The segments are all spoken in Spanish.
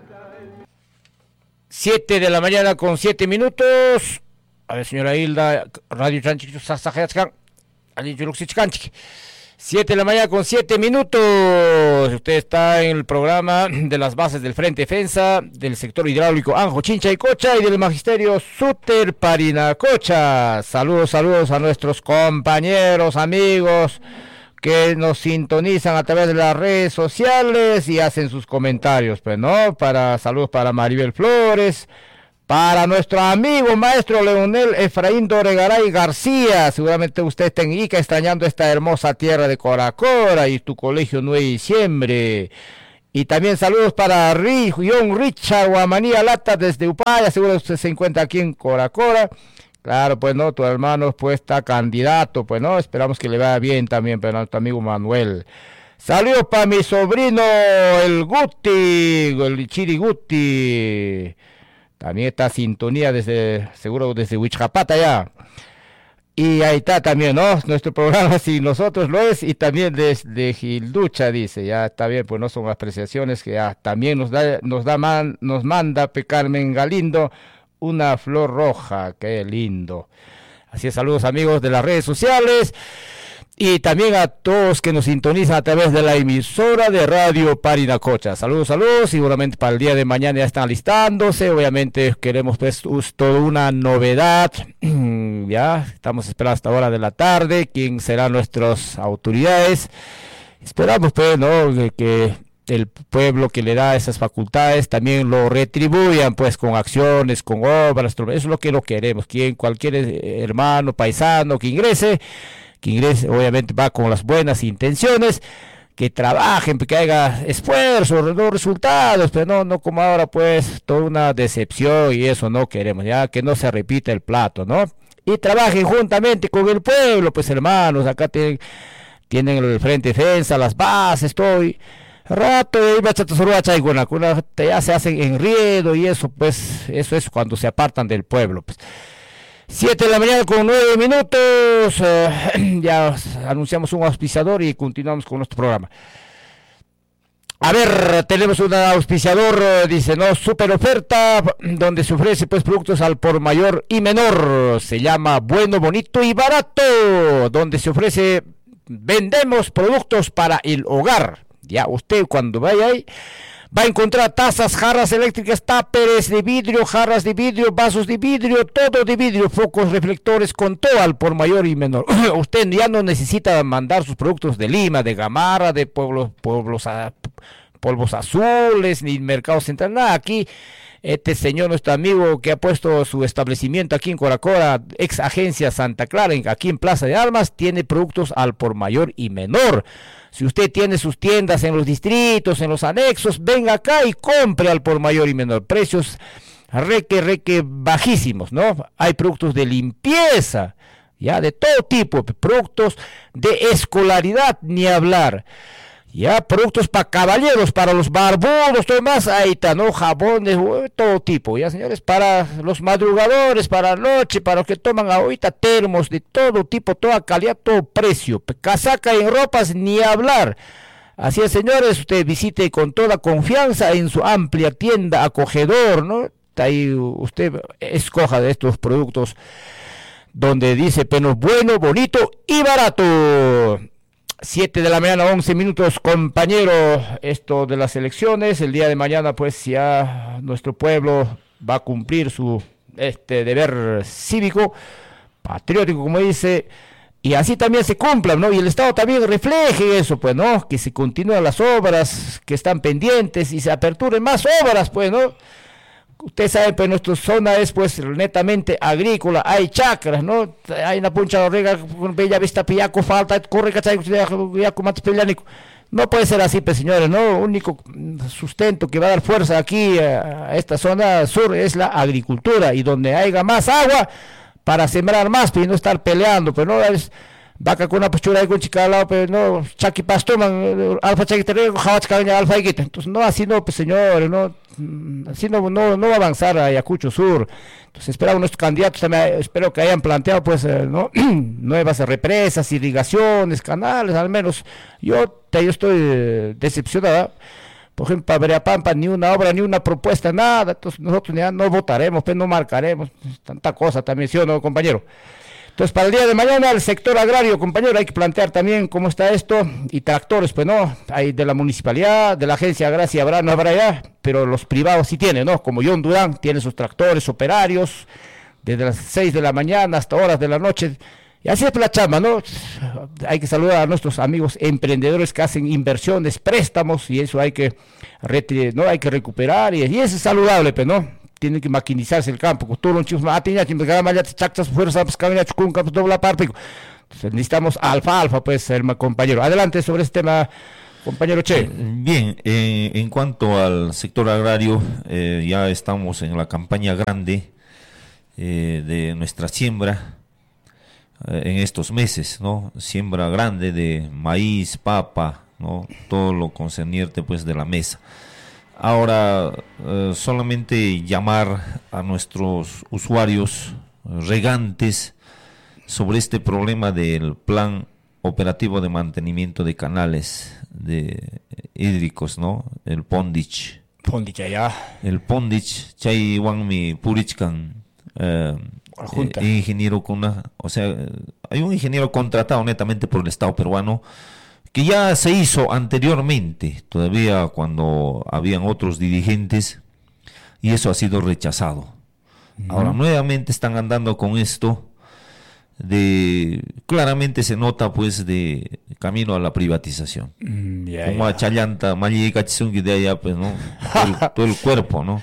7 de la mañana con 7 minutos. A ver, señora Hilda, Radio Chanchik, 7 de la mañana con 7 minutos. Usted está en el programa de las bases del Frente Defensa, del sector hidráulico Anjo, Chincha y Cocha y del Magisterio Suter Parinacocha. Saludos a nuestros compañeros, amigos que nos sintonizan a través de las redes sociales y hacen sus comentarios, pues, ¿no? Saludos para Maribel Flores, para nuestro amigo maestro Leonel Efraín Doregaray García. Seguramente usted está en Ica extrañando esta hermosa tierra de Coracora y tu colegio 9 de diciembre. Y también saludos para John Richard Guamanía Lata desde Upaya. Seguro usted se encuentra aquí en Coracora. Claro, pues no, tu hermano pues está candidato, pues no, esperamos que le vaya bien también, pero nuestro amigo Manuel. Saludos para mi sobrino, el Guti, el Chiri Guti. También está sintonía seguro desde Huichapata ya. Y ahí está también, ¿no? Nuestro programa, si nosotros lo es, y también desde Gilducha, dice, ya está bien, pues no son apreciaciones que ya también nos manda Carmen Galindo. Una flor roja, qué lindo. Así es, saludos amigos de las redes sociales y también a todos que nos sintonizan a través de la emisora de Radio Parinacocha. Saludos, seguramente para el día de mañana ya están alistándose. Obviamente queremos pues toda una novedad. Ya estamos esperando hasta hora de la tarde quién serán nuestras autoridades. Esperamos pues, ¿no?, de que el pueblo que le da esas facultades también lo retribuyan pues con acciones, con obras. Eso es lo que no queremos. Cualquier hermano, paisano que ingrese obviamente va con las buenas intenciones, que trabajen, que haga esfuerzos, no resultados, pero no como ahora pues toda una decepción, y eso no queremos, ya que no se repita el plato, ¿no? Y trabajen juntamente con el pueblo, pues hermanos, acá tienen el Frente Defensa, las bases, todo. Rato ya se hacen enredo y eso pues, eso es cuando se apartan del pueblo, pues. 7 de la mañana con 9 minutos, ya anunciamos un auspiciador y continuamos con nuestro programa. A ver, tenemos un auspiciador, dice, no, super oferta, donde se ofrece pues productos al por mayor y menor, se llama Bueno, Bonito y Barato, donde se ofrece, vendemos productos para el hogar. Ya usted cuando vaya ahí va a encontrar tazas, jarras eléctricas, táperes de vidrio, jarras de vidrio, vasos de vidrio, todo de vidrio, focos, reflectores, con todo al por mayor y menor. Usted ya no necesita mandar sus productos de Lima, de Gamarra, de polvos azules, ni Mercado Central, nada. Aquí este señor, nuestro amigo que ha puesto su establecimiento aquí en Coracora, ex agencia Santa Clara, aquí en Plaza de Armas, tiene productos al por mayor y menor. Si usted tiene sus tiendas en los distritos, en los anexos, venga acá y compre al por mayor y menor. Precios reque bajísimos, ¿no? Hay productos de limpieza, ya de todo tipo, productos de escolaridad, ni hablar. Ya, productos para caballeros, para los barbudos, todo más, ahí está, ¿no? Jabones, todo tipo, ya señores, para los madrugadores, para la noche, para los que toman ahorita termos de todo tipo, toda calidad, todo precio, casaca y ropas, ni hablar. Así es, señores, usted visite con toda confianza en su amplia tienda acogedor, ¿no? Ahí usted escoja de estos productos donde dice, pero bueno, bonito y barato. 7 de la mañana, 11 minutos, compañero, esto de las elecciones, el día de mañana pues ya nuestro pueblo va a cumplir su deber cívico, patriótico como dice, y así también se cumplan, ¿no? Y el Estado también refleje eso, pues, ¿no? Que se continúen las obras que están pendientes y se aperturen más obras, pues, ¿no? Usted sabe, pues nuestra zona es pues netamente agrícola, hay chacras, ¿no? Hay una puncha de rega, bella vista pillaco, falta, corre, cachai, no puede ser así, pues señores, ¿no? Único sustento que va a dar fuerza aquí a esta zona sur es la agricultura, y donde haya más agua para sembrar más, pues, y no estar peleando, pues no es vaca con una postura con chica al lado, pero no, chaki pastoman, alfa chaki terreno, jawach caña, alfa higuita. Entonces, no, así no, pues señores, no, así no va a avanzar a Ayacucho Sur. Entonces, esperamos nuestros candidatos también, espero que hayan planteado, pues, ¿no? Nuevas represas, irrigaciones, canales, al menos. Yo estoy decepcionada, Por ejemplo, para Verapampa ni una obra, ni una propuesta, nada. Entonces nosotros ya no votaremos, pues no marcaremos. Tanta cosa también, ¿sí o no, compañero? Entonces, para el día de mañana, el sector agrario, compañero, hay que plantear también cómo está esto, y tractores, pues no, hay de la municipalidad, de la agencia agraria habrá, no habrá ya, pero los privados sí tienen, ¿no? Como John Durán tiene sus tractores operarios, desde las 6 de la mañana hasta horas de la noche, y así es la chamba, ¿no? Hay que saludar a nuestros amigos emprendedores que hacen inversiones, préstamos, y eso hay que, ¿no? Hay que recuperar, y eso es saludable, pues, ¿no? Tiene que maquinizarse el campo. Necesitamos alfalfa, pues, compañero. Adelante sobre este tema, compañero Che. Bien, en cuanto al sector agrario, ya estamos en la campaña grande de nuestra siembra en estos meses, ¿no? Siembra grande de maíz, papa, ¿no? Todo lo concerniente, pues, de la mesa. Ahora, solamente llamar a nuestros usuarios regantes sobre este problema del plan operativo de mantenimiento de canales hídricos, ¿no? El Pondich. Pondich allá. El Pondich, Chay Wangmi Purichkan, ingeniero o sea, hay un ingeniero contratado netamente por el Estado peruano, que ya se hizo anteriormente, todavía cuando habían otros dirigentes, y eso ha sido rechazado. Ahora nuevamente están andando con esto, claramente se nota, pues, de camino a la privatización. Como a Chayanta, Mallicachisungi de allá, pues, ¿no? Todo el cuerpo, ¿no?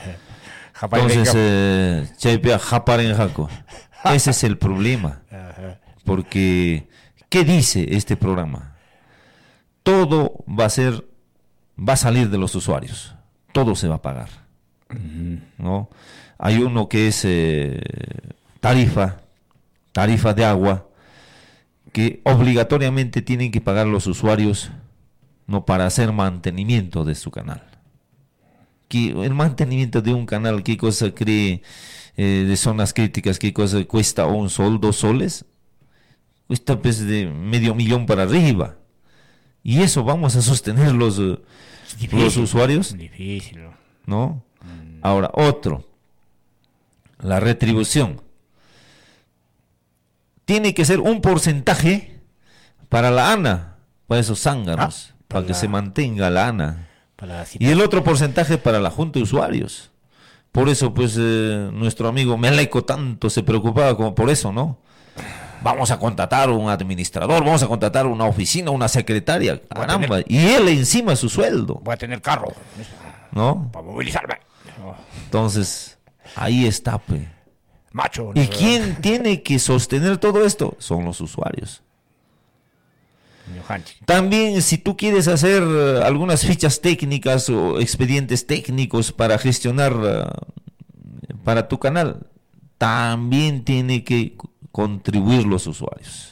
Entonces, Chaypea Japaren Jaco. Ese es el problema. Porque, ¿qué dice este programa? Todo va a salir de los usuarios, todo se va a pagar, ¿no? Hay uno que es tarifa de agua, que obligatoriamente tienen que pagar los usuarios, no, para hacer mantenimiento de su canal. Que el mantenimiento de un canal, ¿qué cosa cree de zonas críticas? ¿Qué cosa cuesta? ¿1 sol, 2 soles? Cuesta, pues, de $500,000 para arriba. ¿Y eso vamos a sostener los usuarios? Difícil, ¿no? Ahora, la retribución. Tiene que ser un porcentaje para la ANA, para esos zánganos, para que se mantenga la ANA. Y el otro porcentaje para la Junta de Usuarios. Por eso, pues, nuestro amigo Meleco tanto se preocupaba como por eso, ¿no? Vamos a contratar un administrador, vamos a contratar una oficina, una secretaria, caramba, y él encima su sueldo. Voy a tener carro, ¿no? Para movilizarme. Entonces, ahí está, pues. Macho. ¿Y quién tiene que sostener todo esto? Son los usuarios. También, si tú quieres hacer algunas fichas técnicas o expedientes técnicos para gestionar para tu canal, también tiene que contribuir los usuarios.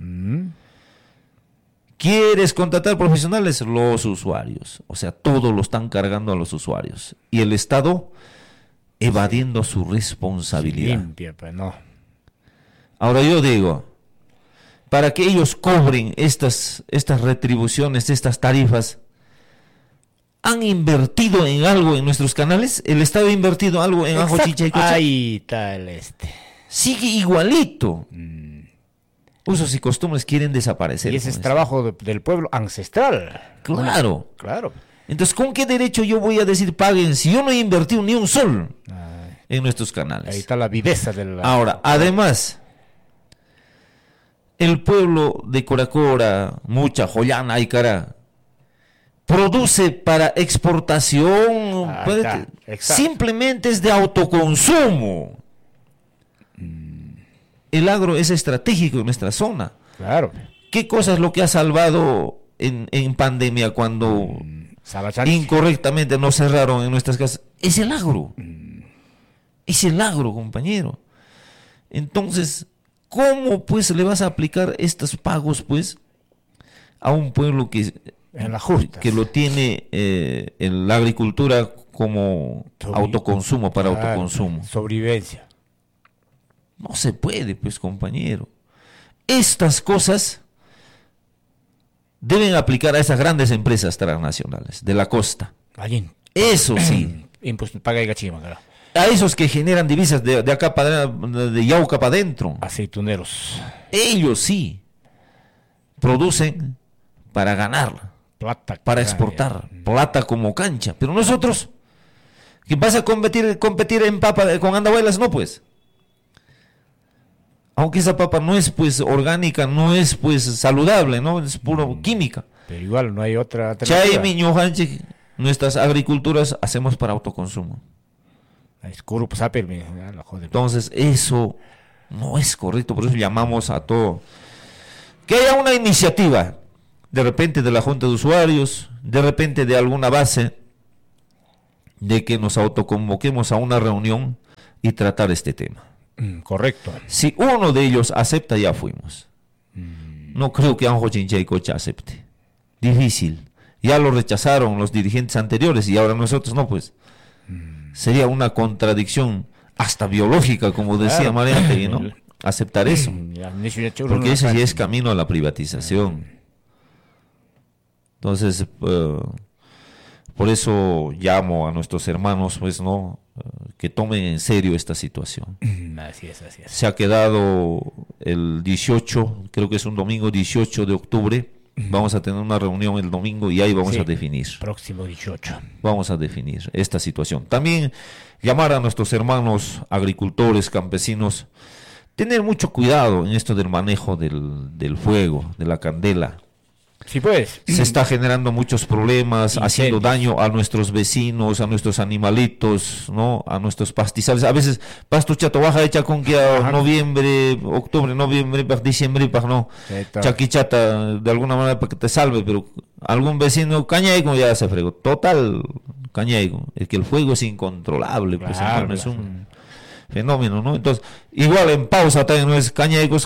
¿Quieres contratar profesionales? Los usuarios. O sea, todo lo están cargando a los usuarios. Y el Estado evadiendo su responsabilidad. Limpia, pues no. Ahora yo digo, para que ellos cobren estas retribuciones, estas tarifas, ¿han invertido en algo en nuestros canales? ¿El Estado ha invertido algo en Anjo Chincha y Cocha? Ahí está Sigue igualito. Usos y costumbres quieren desaparecer. Y ese es trabajo del pueblo ancestral. Claro. Claro. Entonces, ¿con qué derecho yo voy a decir paguen si yo no he invertido ni un sol en nuestros canales? Ahí está la viveza de la... Ahora, además, el pueblo de Coracora, Mucha, Joyana, Aycara, produce para exportación, simplemente es de autoconsumo. El agro es estratégico en nuestra zona. Claro. ¿Qué cosa es lo que ha salvado en pandemia cuando incorrectamente nos cerraron en nuestras casas? Es el agro. Es el agro, compañero. Entonces, ¿cómo pues le vas a aplicar estos pagos pues a un pueblo que lo tiene en la agricultura como autoconsumo, para autoconsumo? Sobrevivencia. No se puede, pues, compañero. Estas cosas deben aplicar a esas grandes empresas transnacionales de la costa. Allí. Eso sí. Impuesto paga y gachima, claro. A esos que generan divisas de acá para de Yauca para adentro. Aceituneros. Ellos sí producen para ganar, Plata. para exportar, plata como cancha. Pero nosotros, ¿qué vas a competir en papa con andahuelas? No, pues. Aunque esa papa no es pues orgánica, no es pues saludable, ¿no? Es puro química. Pero igual no hay otra alternativa. Chay, miño, hanche, nuestras agriculturas hacemos para autoconsumo. Entonces eso no es correcto, por eso llamamos a todo. Que haya una iniciativa, de repente de la Junta de Usuarios, de repente de alguna base, de que nos autoconvoquemos a una reunión y tratar este tema. Correcto. Si uno de ellos acepta, ya fuimos. No creo que Anjo Chinchay Cocha acepte. Difícil. Ya lo rechazaron los dirigentes anteriores y ahora nosotros no, pues. Sería una contradicción hasta biológica, como decía Mariante, ¿no? Aceptar eso. Porque ese sí es camino a la privatización. Entonces, por eso llamo a nuestros hermanos, pues, ¿no? Que tomen en serio esta situación. Así es, así es. Se ha quedado el 18, creo que es un domingo 18 de octubre. Vamos a tener una reunión el domingo y ahí vamos a definir. Próximo 18. Vamos a definir esta situación. También llamar a nuestros hermanos agricultores, campesinos, tener mucho cuidado en esto del manejo del fuego, de la candela. Sí, pues. Se está generando muchos problemas, haciendo daño a nuestros vecinos, a nuestros animalitos, ¿no? A nuestros pastizales. A veces, pasto chato baja hecha con que a noviembre, octubre, noviembre, diciembre, no. Chaquichata, de alguna manera para que te salve, pero algún vecino, cañaico ya se fregó. Total, cañaico. Es que el fuego es incontrolable, pues, claro, es un fenómeno, ¿no? Entonces, igual en pausa también no es cañaicos,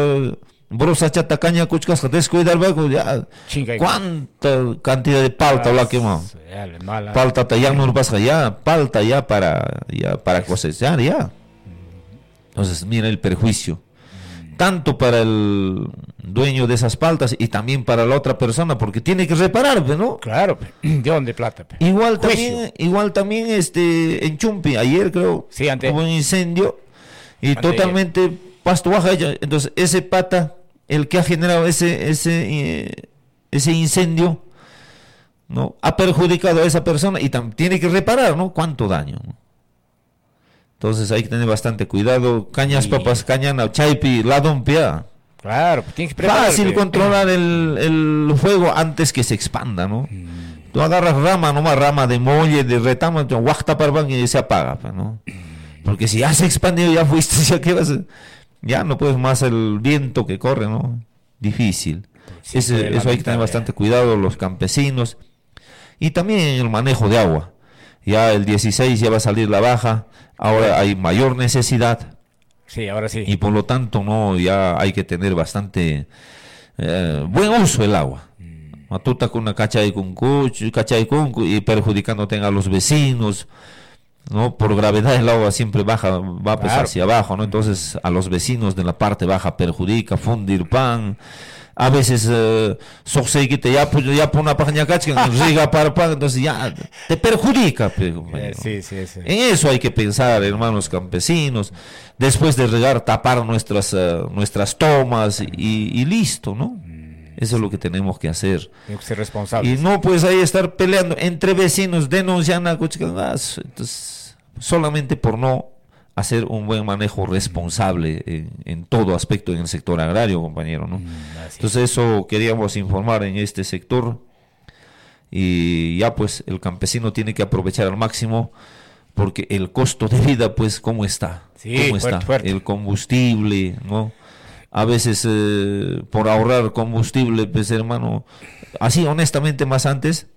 brosa chata caña cuchcas descuidar ya cuánta cantidad de palta la quemado. Palta ya no pasa ya, palta ya para cosechar ya. Entonces mira el perjuicio tanto para el dueño de esas paltas y también para la otra persona porque tiene que reparar, ¿no? Claro, ¿de dónde plata? Igual también en Chumpi ayer creo hubo un incendio y totalmente pasto baja ella. Entonces ese pata, el que ha generado ese incendio, ¿no? Ha perjudicado a esa persona y tiene que reparar, ¿no? Cuánto daño, ¿no? Entonces hay que tener bastante cuidado. Cañas, papas, cañana, chaipi, la dompia. Claro, tienes que prepararte. Fácil controlar el fuego antes que se expanda, ¿no? Tú agarras rama de molle, de retama, guajta parban y se apaga, ¿no? Porque si ya se expandió, ya fuiste, ya que vas ya no puedes más el viento que corre, ¿no? Difícil. Sí, eso hay que tener bastante cuidado, los campesinos. Y también el manejo de agua. Ya el 16 ya va a salir la baja, ahora hay mayor necesidad. Sí, ahora sí. Y por lo tanto, no, ya hay que tener bastante buen uso del agua. Matuta con una cacha y y perjudicándote a los vecinos, ¿no? Por gravedad el agua siempre baja, va pues hacia abajo, ¿no? Entonces a los vecinos de la parte baja perjudica, fundir pan, a veces ya por una paña cacha riga para pan, entonces ya te perjudica, sí. En eso hay que pensar, hermanos campesinos, después de regar, tapar nuestras tomas y listo, ¿no? Eso es lo que tenemos que hacer. Tenemos que ser responsables. Y no pues ahí estar peleando entre vecinos, denunciando, entonces, solamente por no hacer un buen manejo responsable en todo aspecto en el sector agrario, compañero, ¿no? Entonces eso queríamos informar en este sector y ya pues el campesino tiene que aprovechar al máximo porque el costo de vida pues ¿cómo está? Sí, ¿Cómo está? Fuerte. El combustible, ¿no? A veces por ahorrar combustible, pues hermano, así honestamente más antes,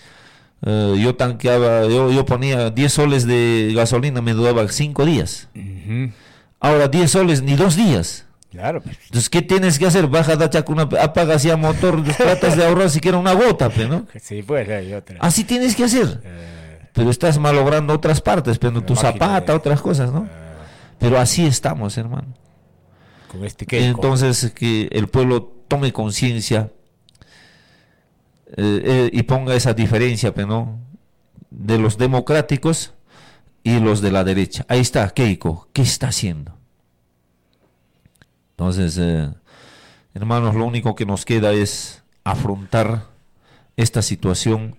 yo tanqueaba, yo ponía 10 soles de gasolina, me duraba 5 días. Ahora 10 soles ni 2 días. Claro. Entonces, ¿qué tienes que hacer? Baja da chacuna, apagas ya motor, tratas de ahorrar siquiera una gota, ¿no? Sí, pues hay otra. Así tienes que hacer. Pero estás malogrando otras partes, pero tu zapata, otras cosas, ¿no? Pero así estamos, hermano. Entonces que el pueblo tome conciencia y ponga esa diferencia, pues, ¿no? De los democráticos y los de la derecha. Ahí está Keiko, ¿qué está haciendo? Entonces, hermanos, lo único que nos queda es afrontar esta situación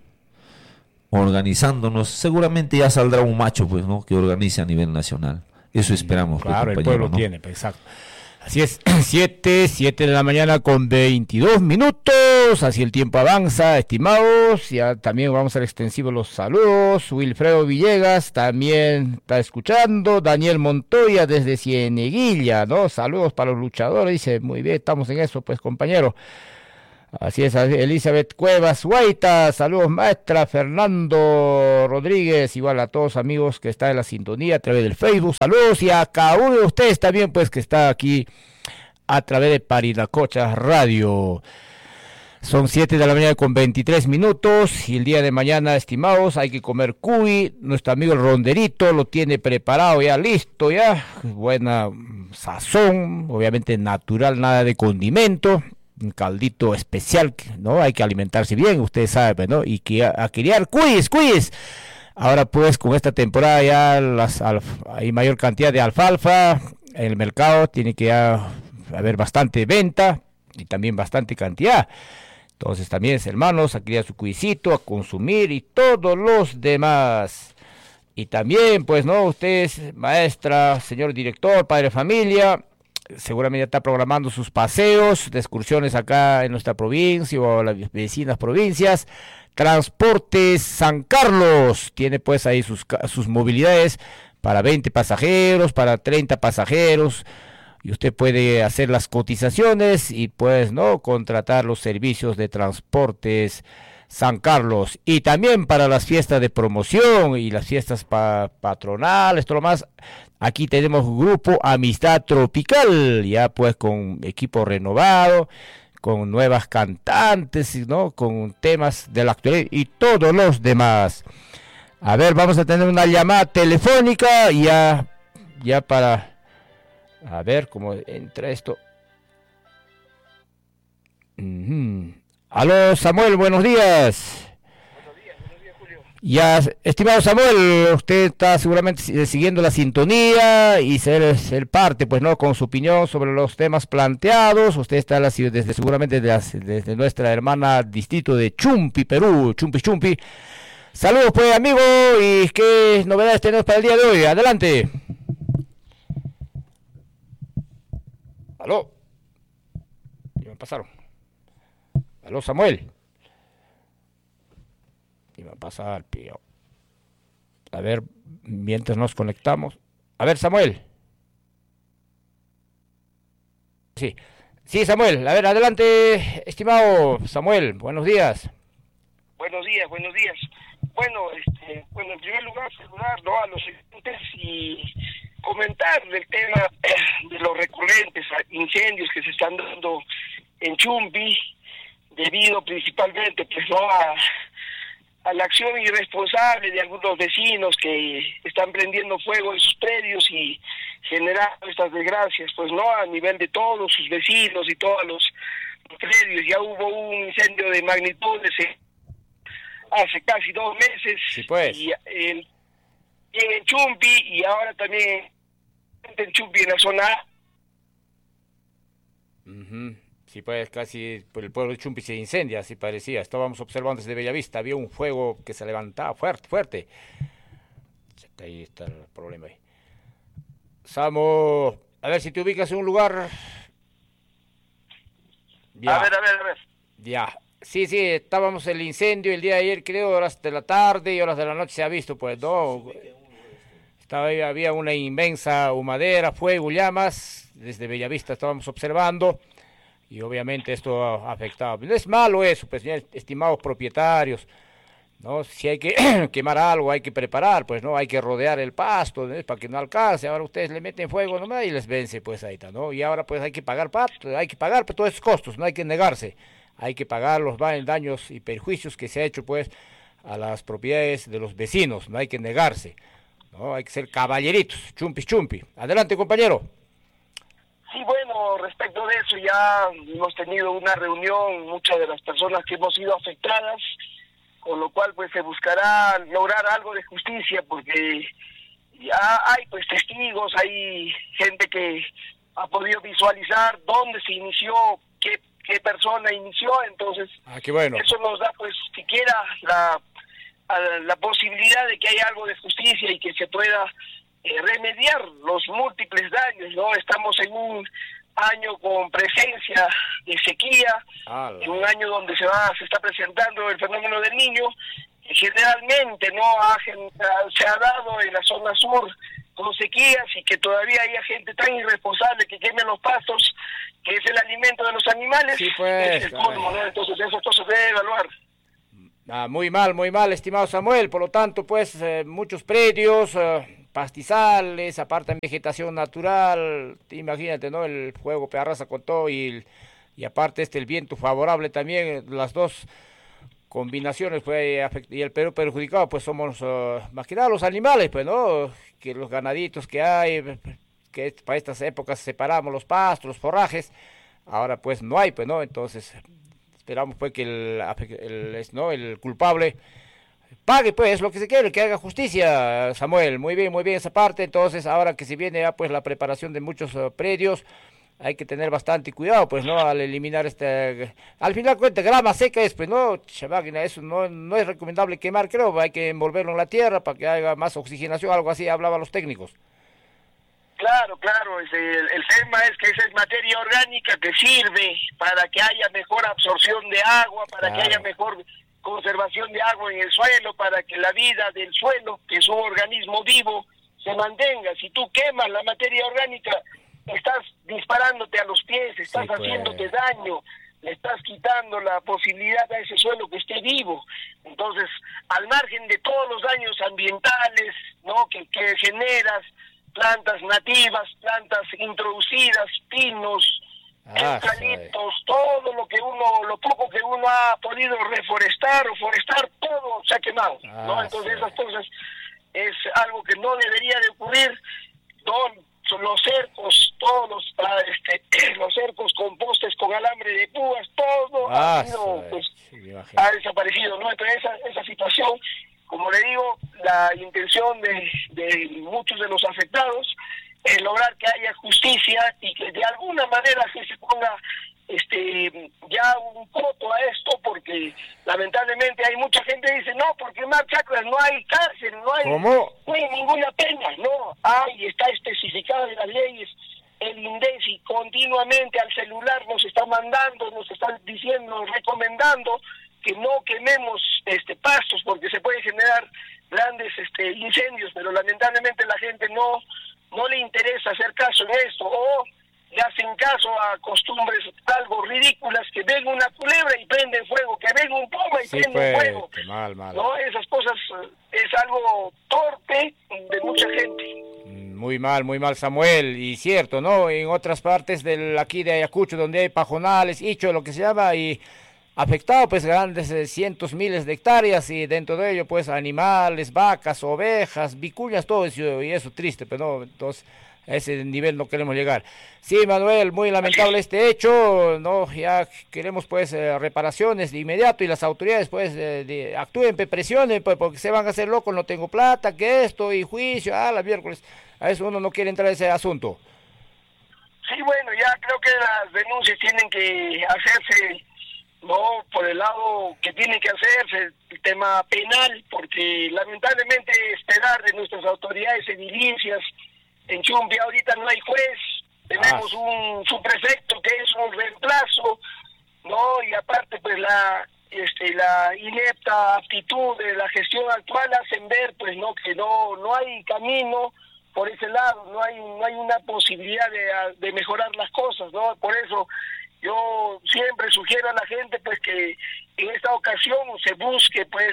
organizándonos. Seguramente ya saldrá un macho, pues, ¿no? Que organice a nivel nacional. Eso esperamos. Claro, el pueblo, ¿no? Tiene, exacto. Así es, 7 de la mañana con 22 minutos, así el tiempo avanza, estimados. Ya también vamos a hacer extensivos los saludos. Wilfredo Villegas también está escuchando. Daniel Montoya desde Cieneguilla, ¿no? Saludos para los luchadores, dice, muy bien, estamos en eso, pues, compañero. Así es, Elizabeth Cuevas Guaita, saludos maestra, Fernando Rodríguez, igual a todos amigos que están en la sintonía a través del Facebook, saludos, y a cada uno de ustedes también, pues, que está aquí a través de Parinacocha Radio. Son 7 de la mañana con 23 minutos, y el día de mañana, estimados, hay que comer cuy. Nuestro amigo el Ronderito lo tiene preparado ya, listo ya, buena sazón, obviamente natural, nada de condimento. Un caldito especial, ¿no? Hay que alimentarse bien, ustedes saben, ¿no? Y que a criar cuyes. Ahora pues con esta temporada ya hay mayor cantidad de alfalfa en el mercado, tiene que haber bastante venta y también bastante cantidad. Entonces también, hermanos, a criar su cuyecito, a consumir y todos los demás. Y también, pues, ¿no? Ustedes, maestra, señor director, padre de familia, seguramente ya está programando sus paseos de excursiones acá en nuestra provincia o las vecinas provincias. Transportes San Carlos tiene pues ahí sus movilidades para 20 pasajeros, para 30 pasajeros, y usted puede hacer las cotizaciones y pues no contratar los servicios de Transportes San Carlos. Y también para las fiestas de promoción y las fiestas patronales, todo lo más. Aquí tenemos Grupo Amistad Tropical, ya pues con equipo renovado, con nuevas cantantes, ¿no? Con temas de la actualidad y todos los demás. A ver, vamos a tener una llamada telefónica ya para... A ver cómo entra esto. Aló, Samuel, buenos días. Ya, estimado Samuel, usted está seguramente siguiendo la sintonía y ser parte, pues, ¿no? Con su opinión sobre los temas planteados. Usted está seguramente desde nuestra hermana distrito de Chumpi, Perú, Chumpi. Saludos, pues, amigo, y qué novedades tenemos para el día de hoy. Adelante. Aló. Ya me pasaron. Aló, Samuel. Y va a pasar, pío. A ver, mientras nos conectamos. A ver, Samuel. Sí, Samuel. A ver, adelante, estimado Samuel. Buenos días. Buenos días. Bueno, en primer lugar, saludar, ¿no?, a los oyentes y comentar del tema de los recurrentes incendios que se están dando en Chumpi, debido principalmente, pues, ¿no?, a la acción irresponsable de algunos vecinos que están prendiendo fuego en sus predios y generando estas desgracias, pues, no, a nivel de todos sus vecinos y todos los predios. Ya hubo un incendio de magnitudes hace casi 2 meses, sí, pues, y en Chumpi, y ahora también en Chumpi, en la zona A. Sí, pues casi por el pueblo de Chumpi se incendia, así parecía. Estábamos observando desde Bellavista, había un fuego que se levantaba fuerte. Ahí está el problema ahí. Samo, a ver si te ubicas en un lugar. Ya. A ver. Ya. Sí, estábamos en el incendio el día de ayer, creo, horas de la tarde y horas de la noche se ha visto, pues, ¿no? Había una inmensa humadera, fuego, llamas. Desde Bellavista estábamos observando. Y obviamente esto ha afectado. No es malo eso, pues, estimados propietarios, ¿no? Si hay que quemar algo, hay que preparar, pues, ¿no? Hay que rodear el pasto, ¿no?, para que no alcance. Ahora ustedes le meten fuego nomás y les vence, pues, ahí está, ¿no? Y ahora, pues, hay que pagar pues, todos esos costos, no hay que negarse. Hay que pagar los daños y perjuicios que se ha hecho, pues, a las propiedades de los vecinos, no hay que negarse, ¿no? Hay que ser caballeritos, chumpi. Adelante, compañero. Sí, bueno, respecto de eso ya hemos tenido una reunión, muchas de las personas que hemos sido afectadas, con lo cual pues se buscará lograr algo de justicia, porque ya hay pues testigos, hay gente que ha podido visualizar dónde se inició, qué persona inició, entonces qué bueno. Eso nos da pues siquiera la posibilidad de que haya algo de justicia y que se pueda remediar los múltiples daños, ¿no? Estamos en un año con presencia de sequía, en un año donde se está presentando el fenómeno del Niño, que generalmente se ha dado en la zona sur con sequías, y que todavía haya gente tan irresponsable que queme los pastos, que es el alimento de los animales. Sí, pues, es el colmo, ¿no? Entonces eso se debe evaluar. Muy mal, estimado Samuel. Por lo tanto, pues, muchos predios, pastizales, apartan vegetación natural. Imagínate, ¿no? El fuego que arrasa con todo y aparte el viento favorable también. Las dos combinaciones, pues, y el Perú perjudicado, pues, somos más que nada los animales, pues, ¿no? Que los ganaditos que hay, que para estas épocas separamos los pastos, los forrajes. Ahora, pues, no hay, pues, ¿no? Entonces esperamos pues que el culpable pague, pues, lo que se quiere, que haga justicia, Samuel. Muy bien esa parte. Entonces, ahora que se viene ya pues la preparación de muchos predios, hay que tener bastante cuidado, pues, ¿no? Al eliminar al final cuenta, grama seca es, pues, ¿no? Chamáquina, eso no es recomendable quemar, creo, hay que envolverlo en la tierra para que haya más oxigenación, algo así hablaban los técnicos. Claro, el tema es que esa es materia orgánica que sirve para que haya mejor absorción de agua, para que haya mejor conservación de agua en el suelo, para que la vida del suelo, que es un organismo vivo, se mantenga. Si tú quemas la materia orgánica, estás disparándote a los pies, estás haciéndote daño, le estás quitando la posibilidad a ese suelo que esté vivo. Entonces, al margen de todos los daños ambientales, ¿no?, que generas, plantas nativas, plantas introducidas, pinos, eucaliptos, todo lo poco que uno ha podido reforestar o forestar, todo se ha quemado, ¿no? Entonces esas cosas es algo que no debería de ocurrir. Los cercos, todos los cercos con postes con alambre de púas, todo ha desaparecido, ¿no? Entonces esa situación, como le digo, la intención de muchos de los afectados es lograr que haya justicia y que de alguna manera se ponga ya un coto a esto, porque lamentablemente hay mucha gente que dice, no, porque en Mar Chacras no hay cárcel, no hay ninguna pena. No, está especificado en las leyes. El INDECI continuamente al celular nos está mandando, nos está diciendo, recomendando que no quememos pastos, porque se puede generar grandes incendios, pero lamentablemente la gente no le interesa hacer caso en esto, o le hacen caso a costumbres algo ridículas, que ven una culebra y prenden fuego, que ven un puma y prenden fuego. Mal. ¿No? Esas cosas es algo torpe de mucha gente. Muy mal, Samuel, y cierto, ¿no? En otras partes aquí de Ayacucho, donde hay pajonales, hicho, lo que se llama, y afectado pues grandes cientos, miles de hectáreas, y dentro de ello pues animales, vacas, ovejas, vicuñas, todo eso, y eso triste, pero no, entonces a ese nivel no queremos llegar. Sí, Manuel, muy lamentable este hecho, no, ya queremos pues reparaciones de inmediato, y las autoridades pues actúen, presionen, pues, porque se van a hacer locos, no tengo plata, que esto, y juicio, la miércoles, a eso uno no quiere entrar en ese asunto. Sí, bueno, ya creo que las denuncias tienen que hacerse, no por el lado que tiene que hacerse, el tema penal, porque lamentablemente esperar de nuestras autoridades edilicias en Chumbi ahorita no hay juez, tenemos un subprefecto que es un reemplazo, no, y aparte pues la inepta actitud de la gestión actual hacen ver pues que no hay camino por ese lado, no hay una posibilidad de mejorar las cosas, ¿no? Por eso yo siempre sugiero a la gente pues que en esta ocasión se busque pues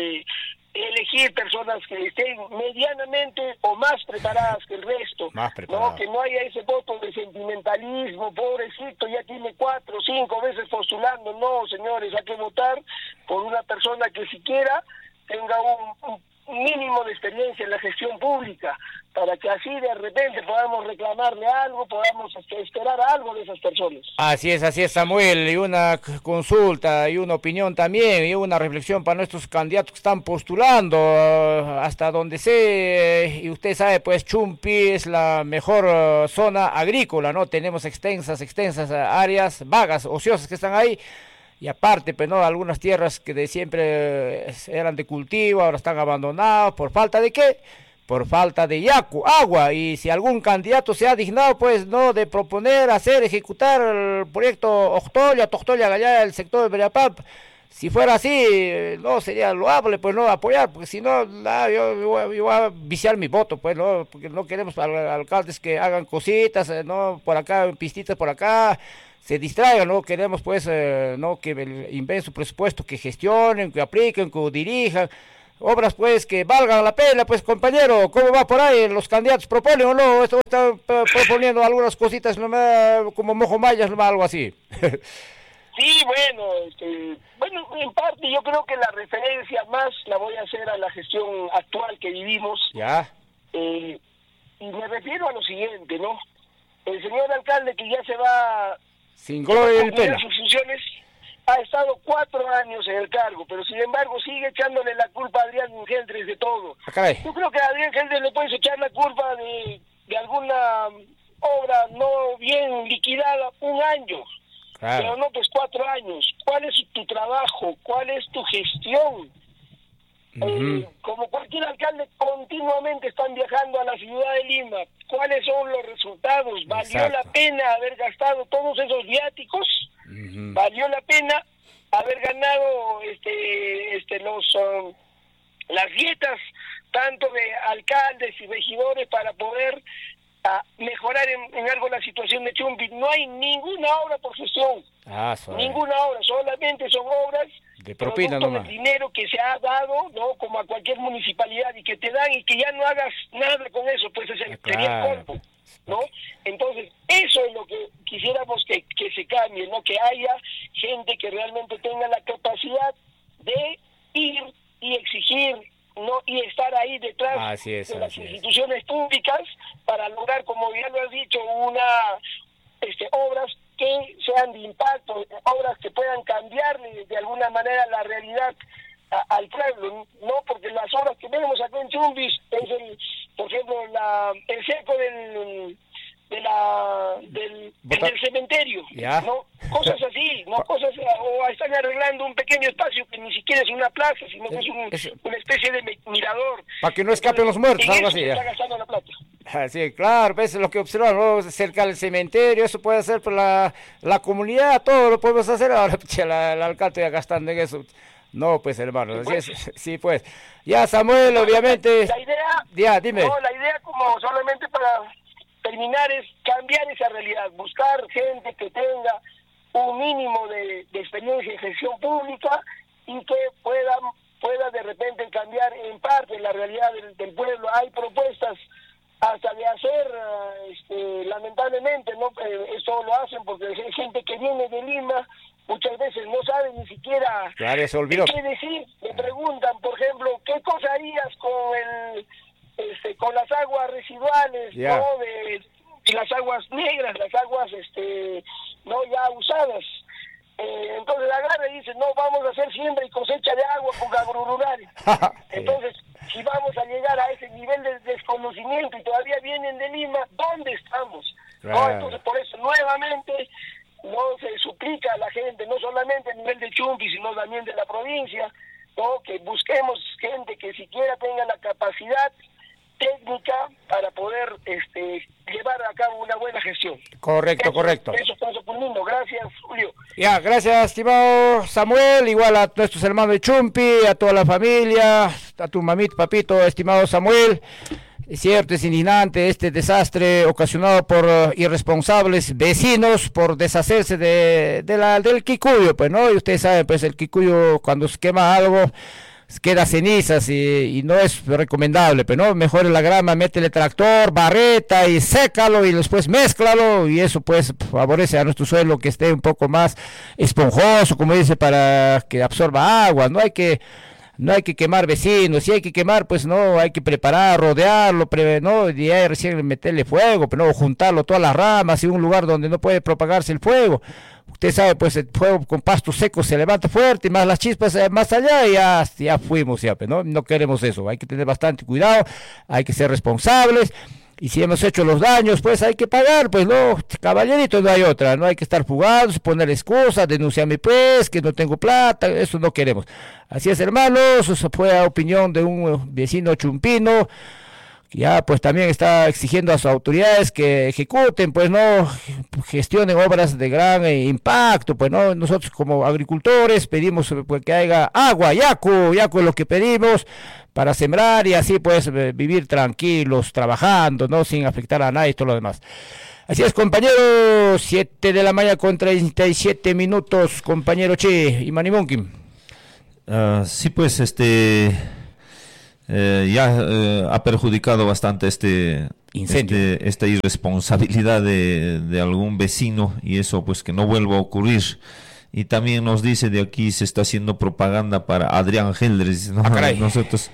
elegir personas que estén medianamente o más preparadas que el resto, ¿no? Que no haya ese voto de sentimentalismo, pobrecito, ya tiene 4 o 5 veces postulando. No, señores, hay que votar por una persona que siquiera tenga un mínimo de experiencia en la gestión pública, para que así de repente podamos reclamarle algo, podamos esperar algo de esas personas. Así es, Samuel, y una consulta, y una opinión también, y una reflexión para nuestros candidatos que están postulando, hasta donde sé, y usted sabe, pues Chumpi es la mejor zona agrícola, ¿no? Tenemos extensas áreas vagas, ociosas que están ahí. Y aparte, pues no, algunas tierras que de siempre eran de cultivo, ahora están abandonadas, ¿por falta de qué? Por falta de agua. Y si algún candidato se ha dignado, pues no, de proponer, ejecutar el proyecto Tochtoya, allá el sector de Bellapap, si fuera así, no sería loable, pues no apoyar, porque si no, yo voy a viciar mi voto, pues no, porque no queremos alcaldes que hagan cositas, no, por acá, pistitas por acá, se distraigan, no queremos pues no que inventen su presupuesto, que gestionen, que apliquen, que dirijan obras pues que valgan la pena. Pues compañero, ¿cómo va por ahí? ¿Los candidatos proponen o no? Esto está proponiendo algunas cositas nomás, como mojomayas, nomás, algo así. Sí, bueno, en parte yo creo que la referencia más la voy a hacer a la gestión actual que vivimos. Ya. Y me refiero a lo siguiente, ¿no? El señor alcalde, que ya se va sin gloria ni pena, sus funciones, ha estado 4 años en el cargo, pero sin embargo sigue echándole la culpa a Adrián Geldres de todo. Yo creo que a Adrián Geldres le puedes echar la culpa de alguna obra no bien liquidada 1 año, claro, pero no pues 4 años. ¿Cuál es tu trabajo? ¿Cuál es tu gestión? Como cualquier alcalde, continuamente están viajando a la ciudad de Lima. ¿Cuáles son los resultados? ¿Valió la pena haber gastado todos esos viáticos? ¿Valió la pena haber ganado las dietas tanto de alcaldes y regidores para poder mejorar en algo la situación de Chumpi? No hay ninguna obra por gestión, ninguna obra, solamente son obras de propina nomás, del dinero que se ha dado, ¿no? Como a cualquier municipalidad, y que te dan y que ya no hagas nada con eso, pues sería el colmo, ¿no? Entonces, eso es lo que quisiéramos que se cambie, ¿no? Que haya gente que realmente tenga la capacidad de ir y exigir, ¿no? Y estar ahí detrás de las instituciones públicas para lograr, como ya lo has dicho, obras que sean de impacto, obras que puedan cambiarle de alguna manera la realidad al pueblo, ¿no? Porque las obras que vemos acá en Chumbis es por ejemplo, el cerco del cementerio, ¿no? Cosas así, ¿no? O están arreglando un pequeño espacio que ni siquiera es una plaza, sino que es una especie de mirador. Para que no escapen los muertos, algo así. Está gastando la plata. Sí, claro, ves lo que observamos, ¿no? Cerca del cementerio, eso puede hacer por la comunidad, todo lo podemos hacer. Ahora, el alcalde ya gastando en eso. No, pues hermano, así es, sí, pues. Ya, Samuel, obviamente. La idea, ya, dime. No, la idea, como solamente para terminar, es cambiar esa realidad, buscar gente que tenga un mínimo de experiencia en gestión pública y que pueda de repente cambiar en parte la realidad del pueblo. Hay propuestas hasta de hacer, lamentablemente, ¿no? Esto lo hacen porque hay gente que viene de Lima, muchas veces no sabe ni siquiera qué decir. Me preguntan, por ejemplo, ¿qué cosa harías con las aguas residuales, ¿no? De las aguas negras, las aguas no ya usadas? Entonces agarra y dice, no, vamos a hacer siembra y cosecha de agua con agrorural. Entonces, si vamos a llegar a ese nivel de desconocimiento y todavía vienen de Lima, ¿dónde estamos? ¿No? Entonces, por eso nuevamente no se suplica a la gente, no solamente a nivel de Chumpi, sino también de la provincia, ¿no? Que busquemos gente que siquiera tenga la capacidad técnica para poder llevar a cabo una buena gestión. Correcto. Eso paso por mundo. Gracias, Julio. Ya, gracias, estimado Samuel, igual a nuestros hermanos de Chumpi, a toda la familia, a tu mamita, papito, estimado Samuel. Es cierto, es indignante este desastre ocasionado por irresponsables vecinos por deshacerse del quicuyo, pues, ¿no? Y ustedes saben, pues, el quicuyo cuando se quema algo queda cenizas y no es recomendable, pero no, mejor la grama, métele tractor, barreta y sécalo y después mézclalo, y eso pues favorece a nuestro suelo que esté un poco más esponjoso, como dice, para que absorba agua. No hay que no hay que quemar vecinos, si hay que quemar, pues no, hay que preparar, rodearlo, no, y ahí recién meterle fuego, pero no, juntarlo todas las ramas en un lugar donde no puede propagarse el fuego. Usted sabe, pues el fuego con pastos secos se levanta fuerte, más las chispas más allá, y ya fuimos, ya, pero no queremos eso, hay que tener bastante cuidado, hay que ser responsables. Y si hemos hecho los daños, pues hay que pagar, pues no, caballerito, no hay otra, no hay que estar fugados, poner excusas, denunciarme pues, que no tengo plata, eso no queremos. Así es, hermanos, eso fue la opinión de un vecino chumpino, que ya pues también está exigiendo a sus autoridades que ejecuten, pues no, gestionen obras de gran impacto, pues no, nosotros como agricultores pedimos pues, que haya agua, yaco es lo que pedimos, para sembrar y así pues vivir tranquilos, trabajando, no sin afectar a nadie y todo lo demás. Así es, compañero, 7 de la mañana con 37 minutos, compañero Che y Manimonkin. Sí, pues ha perjudicado bastante incendio, esta irresponsabilidad de algún vecino, y eso pues que no vuelva a ocurrir. Y también nos dice de aquí se está haciendo propaganda para Adrián Geldres, ¿no? Nosotros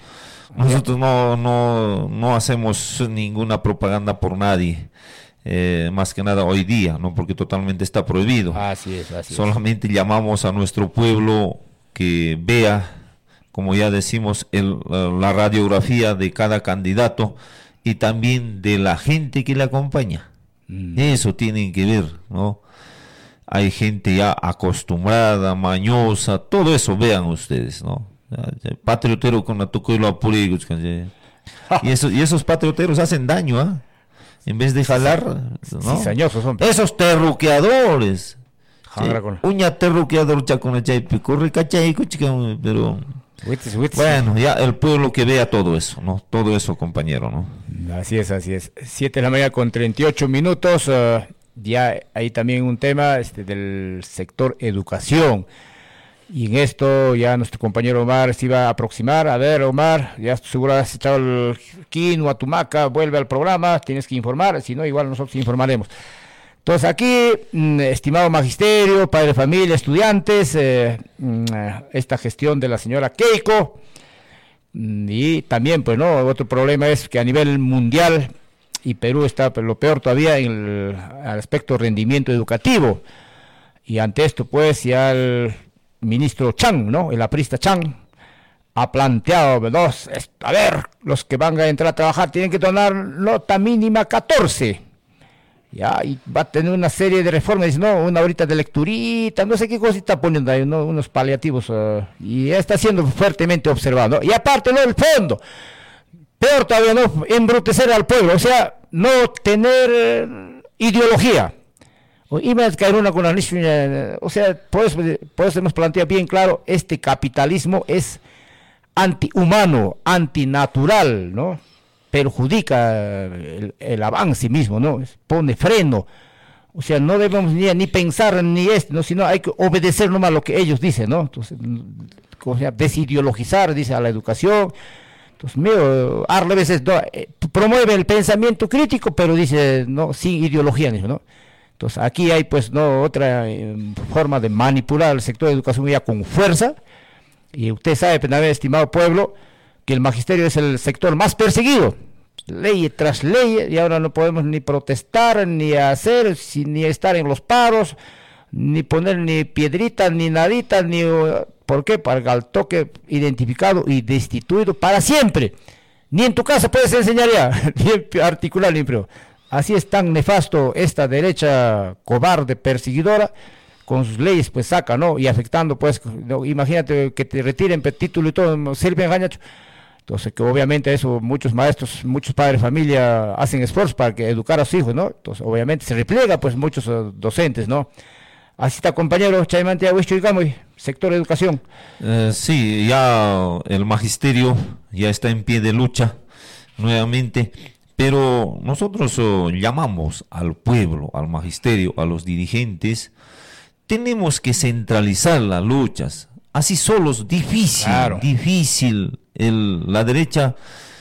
no hacemos ninguna propaganda por nadie, más que nada hoy día, ¿no? Porque totalmente está prohibido. Así es. Solamente llamamos a nuestro pueblo que vea, como ya decimos, la radiografía de cada candidato y también de la gente que le acompaña. Eso tienen que ver, ¿no? Hay gente ya acostumbrada, mañosa, todo eso vean ustedes, ¿no? Patriotero con la tocuelo apurigos, y esos patrioteros hacen daño, ¿ah? En vez de jalar, ¿no? Cizañosos son. Esos terruqueadores. Uña terruqueador chacona chaipi, corre cachai, pero bueno, ya el pueblo que vea todo eso, ¿no? Todo eso, compañero, ¿no? Así es. 7 de la mañana con 38 minutos. Ya hay también un tema del sector educación, y en esto ya nuestro compañero Omar se iba a aproximar. A ver, Omar, ya seguro has echado el quino a tu maca, vuelve al programa, tienes que informar, si no igual nosotros informaremos. Entonces aquí, estimado magisterio, padre de familia, estudiantes, esta gestión de la señora Keiko, y también pues no, otro problema es que a nivel mundial, y Perú está lo peor todavía en el aspecto de rendimiento educativo, y ante esto pues ya el ministro Chang, ¿no? El aprista Chang ha planteado, ¿no? A ver, los que van a entrar a trabajar tienen que tomar nota mínima 14, ya, y va a tener una serie de reformas, dice, no, una horita de lecturita, no sé qué cosita poniendo ahí, ¿no? Unos paliativos, y ya está siendo fuertemente observado, ¿no? Y aparte, ¿no? El fondo, peor todavía, no embrutecer al pueblo, o sea, no tener ideología. Iba a caer una con la o sea, por eso hemos planteado bien claro, este capitalismo es antihumano, antinatural, ¿no? Perjudica el avance mismo, ¿no? Pone freno. O sea, no debemos ni pensar ni esto, ¿no? Sino hay que obedecer nomás lo que ellos dicen, ¿no? Entonces, o sea, desideologizar, dice, a la educación. Entonces, a veces promueve el pensamiento crítico, pero dice, no, sin ideología, ¿no? Entonces, aquí hay, pues, no otra forma de manipular el sector de educación ya con fuerza. Y usted sabe, estimado pueblo, que el magisterio es el sector más perseguido, ley tras ley, y ahora no podemos ni protestar, ni hacer, ni estar en los paros, ni poner ni piedritas, ni naditas, ni... ¿Por qué? Para el toque identificado y destituido para siempre. Ni en tu casa puedes enseñar ya, ni articular, ni pero. Así es tan nefasto esta derecha cobarde, perseguidora, con sus leyes pues saca, ¿no? Y afectando pues, no, imagínate que te retiren título y todo, sirven gañacho. Entonces que obviamente eso muchos maestros, muchos padres de familia hacen esfuerzos para que educar a sus hijos, ¿no? Entonces obviamente se repliega pues muchos docentes, ¿no? Así está, compañero Chaimante Agüicho y Gamoy, sector de educación. Sí, ya el magisterio ya está en pie de lucha nuevamente, pero nosotros llamamos al pueblo, al magisterio, a los dirigentes. Tenemos que centralizar las luchas, así solos, difícil, claro. Difícil. La derecha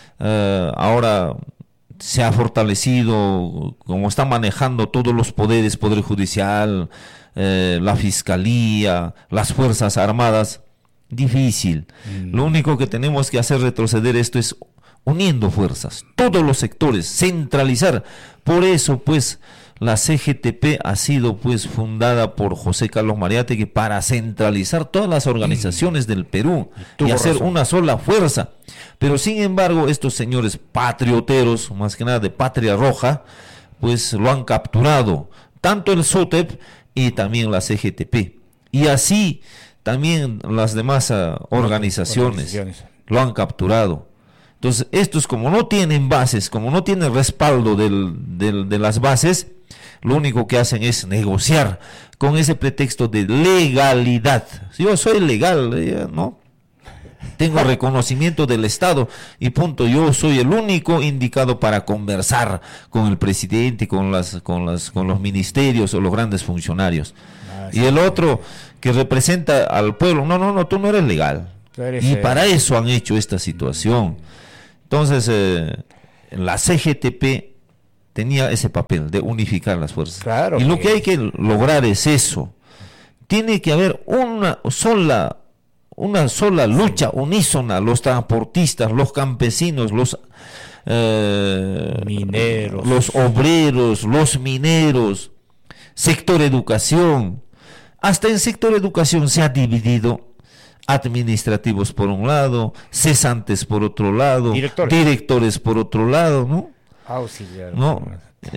ahora se ha fortalecido, como está manejando todos los poderes, poder judicial, la fiscalía, las fuerzas armadas, Difícil. Lo único que tenemos que hacer retroceder esto es uniendo fuerzas, todos los sectores, centralizar. Por eso, pues, la CGTP ha sido, pues, fundada por José Carlos Mariátegui para centralizar todas las organizaciones del Perú y hacer una sola fuerza. Pero, sin embargo, estos señores patrioteros, más que nada de Patria Roja, pues, lo han capturado, tanto el SUTEP y también la CGTP. Y así, también las demás organizaciones lo han capturado. Entonces, estos, como no tienen bases, como no tienen respaldo de las bases, lo único que hacen es negociar con ese pretexto de legalidad. Yo soy legal, ¿no? Tengo reconocimiento del Estado y punto. Yo soy el único indicado para conversar con el presidente, con los ministerios o los grandes funcionarios. Y el otro que representa al pueblo, no, tú no eres legal. Y para eso han hecho esta situación. Entonces, la CGTP tenía ese papel de unificar las fuerzas. Claro, y lo que hay que lograr es eso. Tiene que haber una sola lucha unísona, los transportistas, los campesinos, los mineros, los obreros, los mineros, sector educación. Hasta en sector educación se ha dividido. Administrativos por un lado, cesantes por otro lado, directores por otro lado, ¿no? Auxiliar. No,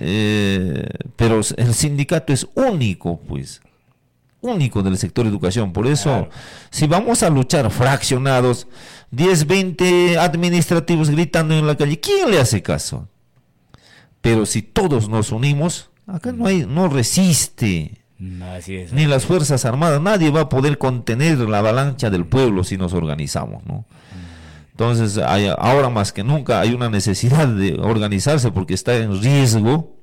pero el sindicato es único, pues, único del sector educación. Por eso, claro, si vamos a luchar fraccionados, 10, 20 administrativos gritando en la calle, ¿quién le hace caso? Pero si todos nos unimos, acá no resiste. Así es, ni las Fuerzas Armadas, nadie va a poder contener la avalancha del pueblo si nos organizamos, ¿no? Entonces, ahora más que nunca hay una necesidad de organizarse porque está en riesgo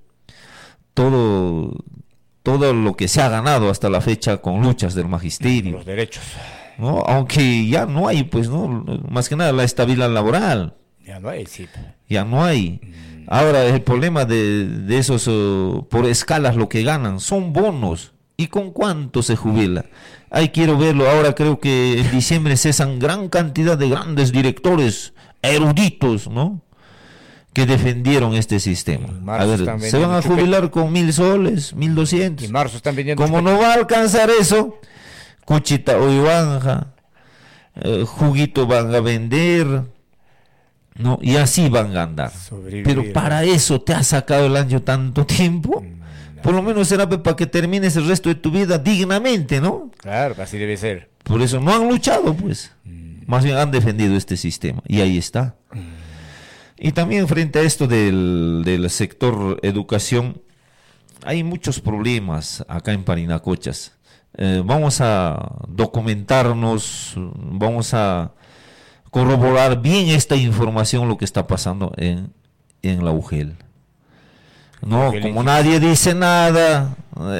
todo lo que se ha ganado hasta la fecha con luchas del magisterio. Los derechos. ¿No? Aunque ya no hay, pues, ¿no? Más que nada la estabilidad laboral. Ya no hay, sí. Ya no hay. Ahora el problema de esos por escalas lo que ganan son bonos. ¿Y con cuánto se jubila? Ahí quiero verlo. Ahora creo que en diciembre cesan gran cantidad de grandes directores eruditos, ¿no? Que defendieron este sistema. A ver, se van a jubilar con 1.000 soles, 1.200. Y marzo están vendiendo. Como no va a alcanzar eso, cuchita o ivanja, juguito van a vender. No, y así van a andar. Pero para eso te ha sacado el año tanto tiempo. Por lo menos será para que termines el resto de tu vida dignamente, ¿no? Claro, así debe ser. Por eso no han luchado, pues. Más bien han defendido este sistema. Y ahí está. Y también frente a esto del sector educación, hay muchos problemas acá en Parinacochas. Vamos a documentarnos, vamos a corroborar bien esta información, lo que está pasando en la UGEL. No, como nadie dice nada,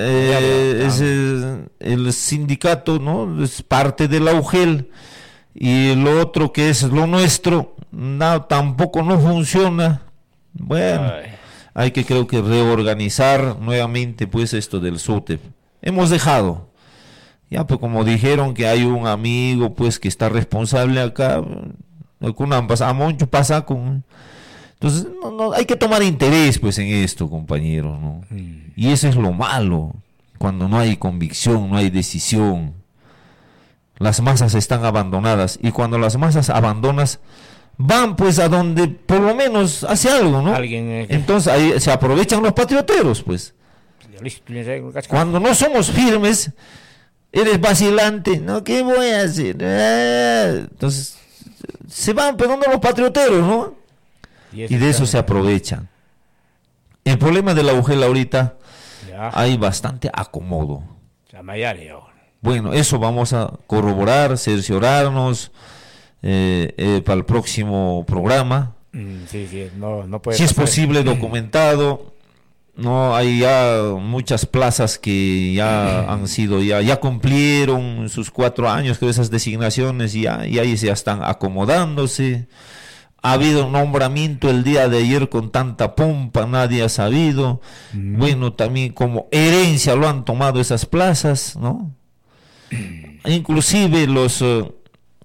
el sindicato, ¿no? Es parte de la UGEL y lo otro que es lo nuestro, tampoco no funciona. Bueno, hay que, creo que, reorganizar nuevamente, pues, esto del SUTEP. Hemos dejado. Ya, pues, como dijeron que hay un amigo, pues, que está responsable acá, Moncho pasa con. Entonces, no, hay que tomar interés, pues, en esto, compañeros, ¿no? Y eso es lo malo, cuando no hay convicción, no hay decisión. Las masas están abandonadas, y cuando las masas abandonas, van, pues, a donde por lo menos hace algo, ¿no? Entonces, ahí se aprovechan los patrioteros, pues. Cuando no somos firmes, eres vacilante, ¿no? ¿Qué voy a hacer? Entonces, se van pegando los patrioteros, ¿no? Y de eso se aprovechan. El problema de la UGEL ahorita, hay bastante acomodo. Bueno, eso vamos a corroborar, cerciorarnos para el próximo programa. No puede si es posible, documentado. No, hay ya muchas plazas que ya han sido, ya cumplieron sus 4 años con esas designaciones y ahí ya están acomodándose. Ha habido un nombramiento el día de ayer con tanta pompa, nadie ha sabido. Bueno, también como herencia lo han tomado esas plazas, ¿no? Inclusive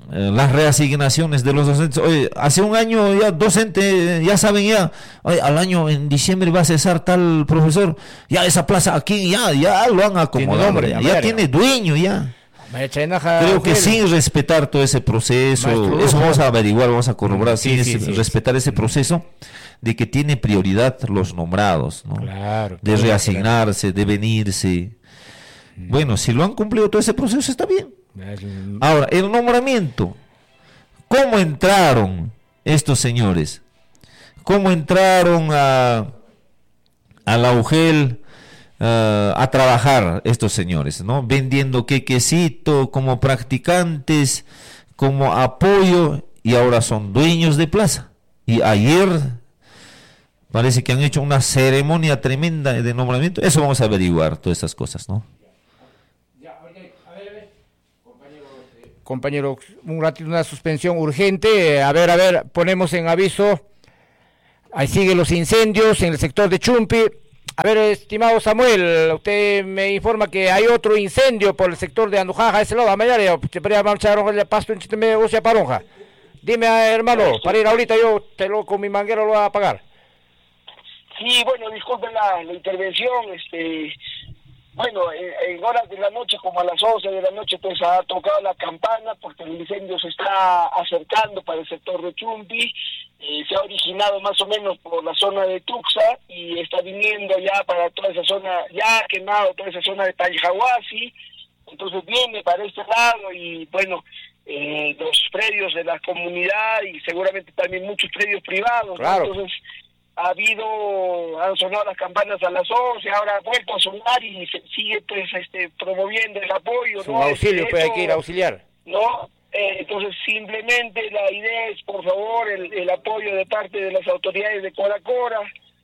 las reasignaciones de los docentes. Oye, hace un año ya docente, ya saben ya, oye, al año en diciembre va a cesar tal profesor, ya esa plaza aquí ya lo han acomodado, nombre, ya tiene dueño ya. Creo que sin respetar todo ese proceso, Maestro, eso vamos a averiguar, vamos a corroborar, sí, sin respetar ese proceso de que tiene prioridad los nombrados, ¿no? Claro, de reasignarse, de venirse. Bueno, si lo han cumplido todo ese proceso está bien. Ahora, el nombramiento, ¿cómo entraron estos señores? ¿Cómo entraron a la UGEL a trabajar estos señores, ¿no? Vendiendo quequecito como practicantes, como apoyo, y ahora son dueños de plaza. Y ayer parece que han hecho una ceremonia tremenda de nombramiento. Eso vamos a averiguar, todas esas cosas, ¿no? Compañero, un ratito, una suspensión urgente. A ver, ponemos en aviso. Ahí siguen los incendios en el sector de Chumpi. A ver, estimado Samuel, usted me informa que hay otro incendio por el sector de Andujaja, ese lado, a mañana, te podría marchar el pasto en Chiteme, o sea, Paronja. Dime, hermano, para ir ahorita yo con mi manguero lo voy a apagar. Sí, bueno, disculpen la intervención, bueno, en horas de la noche, como a las 11 de la noche, pues ha tocado la campana porque el incendio se está acercando para el sector de Chumpi. Se ha originado más o menos por la zona de Tuxa y está viniendo ya para toda esa zona, ya ha quemado toda esa zona de Payajahuasi. Entonces viene para este lado y bueno, los predios de la comunidad y seguramente también muchos predios privados, claro. ¿no? Entonces han sonado las campanas a las 11, ahora ha vuelto a sonar y se sigue pues promoviendo el apoyo, ¿no? Auxilio, pues hay que ir a auxiliar. ¿No? Entonces simplemente la idea es, por favor, el apoyo de parte de las autoridades de Coracora,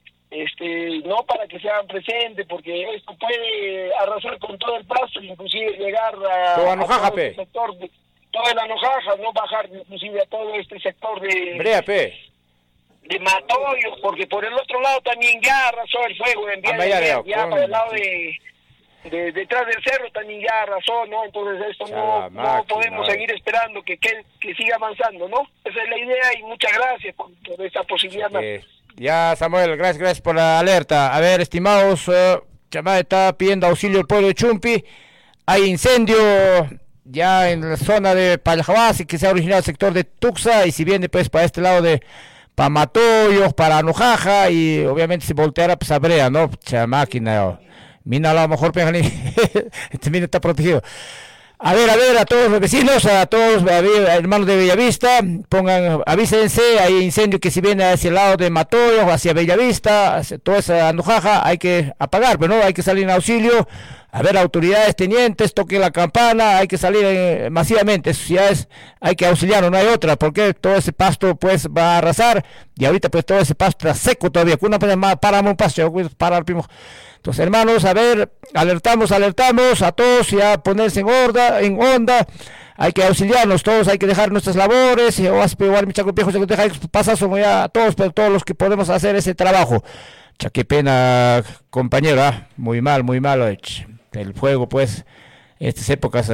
no para que se hagan presentes, porque esto puede arrasar con todo el paso, inclusive llegar a todo el sector de toda la Nojaja, no bajar inclusive a todo este sector de Brea, pe. De Matoyos, porque por el otro lado también ya arrasó el fuego, ya por el lado de detrás del cerro también ya arrasó, ¿no? Entonces esto no podemos seguir esperando que siga avanzando, ¿no? Esa es la idea y muchas gracias por esta posibilidad. Ya, Samuel, gracias por la alerta. A ver, estimados, Chamá está pidiendo auxilio el pueblo de Chumpi. Hay incendio ya en la zona de Payajahuasi que se ha originado el sector de Tuxa y si viene pues para este lado de para Matoyos, para Nojaja y obviamente si volteara pues a Brea, ¿no? Máquina, mina a lo mejor pegan este mina está protegido. A ver, a todos los vecinos, a todos hermanos de Bellavista, avísense, hay incendio que si viene hacia el lado de Matoyos, hacia Bellavista, hacia toda esa Nojaja, hay que apagar, pero no, hay que salir en auxilio. A ver, autoridades, tenientes, toquen la campana, hay que salir masivamente, eso ya hay que auxiliar, no hay otra, porque todo ese pasto pues va a arrasar, y ahorita pues todo ese pasto está seco todavía, con una pues paramos un pasto, para el primo. Entonces, hermanos, a ver, alertamos a todos y a ponerse en onda, hay que auxiliarnos todos, hay que dejar nuestras labores, igual mi chaco viejo se deja pasar somos ya todos, pero todos los que podemos hacer ese trabajo. Qué pena, compañero, muy mal, el fuego, pues, estas épocas,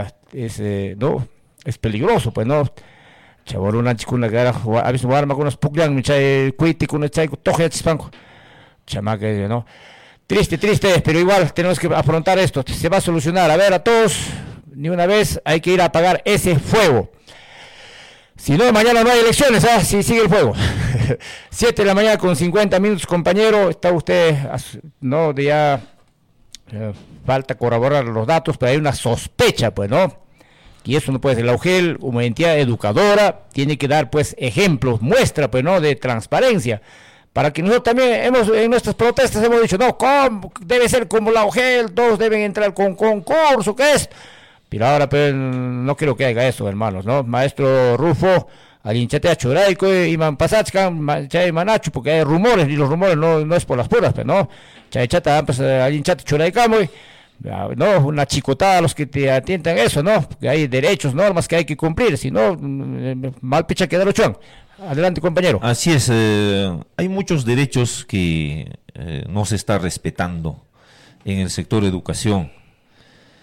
no, es peligroso, pues, no. Chabor, una chicuna que ha visto jugar con unos puclan, mi chay, cuiti, con un chay, toje, chispanco. Chamaca, ¿no? Triste, pero igual tenemos que afrontar esto, se va a solucionar. A ver, a todos, ni una vez hay que ir a apagar ese fuego. Si no, mañana no hay elecciones, si sigue el fuego. 7 de la mañana con 50 minutos, compañero, está usted, no, ya falta corroborar los datos, pero hay una sospecha, pues, ¿no? Y eso no puede ser. La UGEL, como entidad educadora, tiene que dar, pues, ejemplos, muestra, pues, ¿no?, de transparencia. Para que nosotros también en nuestras protestas hemos dicho, no, ¿cómo? Debe ser como la UGEL, todos deben entrar con concurso, ¿qué es? Pero ahora pues, no quiero que haga eso, hermanos, ¿no? Maestro Rufo, alinchate a Churaico, Iman Pasachka, Chay Manacho, porque hay rumores, y los rumores no es por las puras, pero no. Chay Chata, pues, alinchate Churaicamo, no, una chicotada a los que te atiendan eso, ¿no? Porque hay derechos, normas que hay que cumplir, si no, mal picha quedar ochón. Adelante, compañero. Así es, hay muchos derechos que no se está respetando en el sector educación.